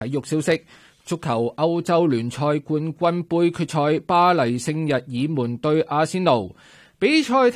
體育消息，足球歐洲聯賽冠軍盃決賽，巴黎聖日耳門對阿仙奴，比賽踢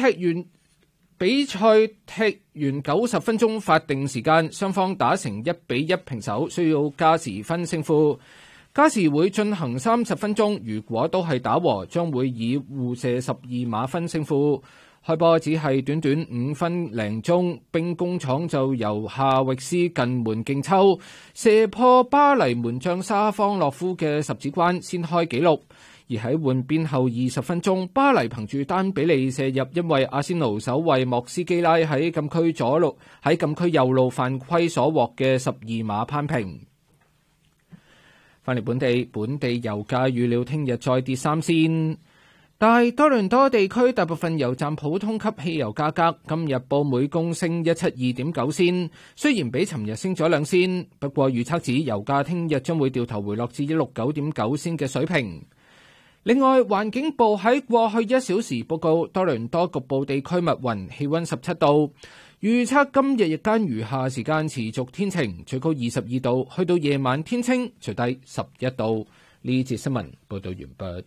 完90分鐘法定時間，雙方打成1-1平手，需要加時分勝負。加時會進行30分鐘，如果都係打和，將會以互射12碼分勝負。開波只係短短5分零鐘，兵工廠就由夏域斯近門勁抽射破巴黎門將沙方洛夫嘅十指關，先開紀錄。而喺換邊後20分鐘，巴黎憑住丹比利射入，因為阿仙奴守衛莫斯基拉喺禁區右路犯規所獲嘅12碼攀平。翻嚟本地油價預料聽日再跌3仙。大多倫多地區大部分油站普通級汽油價格今日報每公升172.9仙，雖然比尋日升咗2仙，不過預測指油價聽日將會掉頭回落至169.9仙嘅水平。另外，環境部喺過去1小時報告多倫多局部地區密雲，氣溫17度，預測今日日間餘下時間持續天晴，最高22度，去到夜晚天清，最低11度。呢節新聞報道完畢。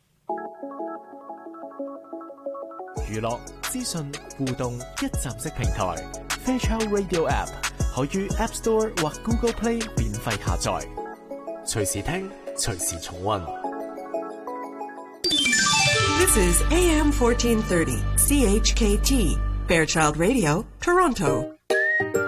娛樂、資訊、互動一站式平台 Fairchild Radio App 可於 App Store 或 Google Play 免費下載，隨時聽，隨時重溫。 This is AM 1430 CHKT Fairchild Radio, Toronto.